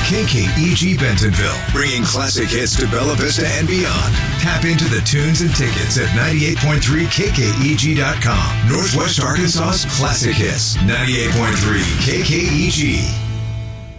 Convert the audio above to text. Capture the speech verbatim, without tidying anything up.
K K E G Bentonville, bringing classic hits to Bella Vista and beyond. Tap into the tunes and tickets at ninety-eight point three K K E G dot com. Northwest Arkansas's classic hits, ninety-eight point three K K E G.